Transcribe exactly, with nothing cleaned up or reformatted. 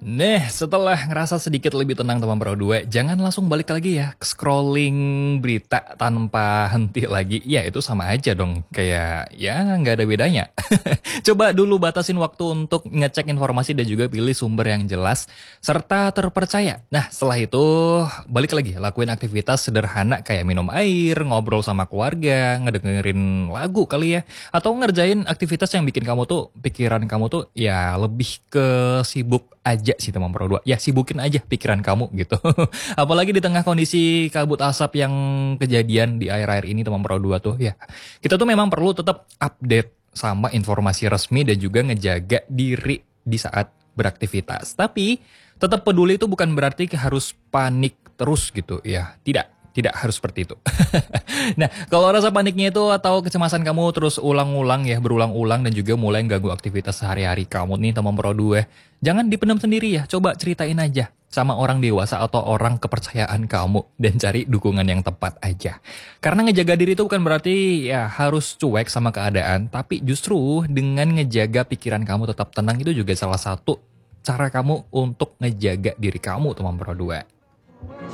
Nah, setelah ngerasa sedikit lebih tenang teman Pro dua, jangan langsung balik lagi ya ke scrolling berita tanpa henti lagi. Ya itu sama aja dong, kayak ya nggak ada bedanya. Coba dulu batasin waktu untuk ngecek informasi dan juga pilih sumber yang jelas serta terpercaya. Nah, setelah itu balik lagi, lakuin aktivitas sederhana kayak minum air, ngobrol sama keluarga, ngedengerin lagu kali ya, atau ngerjain aktivitas yang bikin kamu tuh, pikiran kamu tuh ya lebih ke sibuk aja sih teman Pro dua. Ya sibukin aja pikiran kamu gitu. Apalagi di tengah kondisi kabut asap yang kejadian di air-air ini teman Pro dua tuh ya. Kita tuh memang perlu tetap update sama informasi resmi dan juga ngejaga diri di saat beraktivitas. Tapi tetap peduli itu bukan berarti harus panik terus gitu ya. Tidak, tidak harus seperti itu. Nah, kalau rasa paniknya itu atau kecemasan kamu terus ulang-ulang ya, berulang-ulang dan juga mulai ganggu aktivitas sehari-hari kamu nih teman Pro dua, jangan dipendam sendiri ya, coba ceritain aja sama orang dewasa atau orang kepercayaan kamu dan cari dukungan yang tepat aja. Karena ngejaga diri itu bukan berarti ya harus cuek sama keadaan, tapi justru dengan ngejaga pikiran kamu tetap tenang itu juga salah satu cara kamu untuk ngejaga diri kamu teman Pro dua.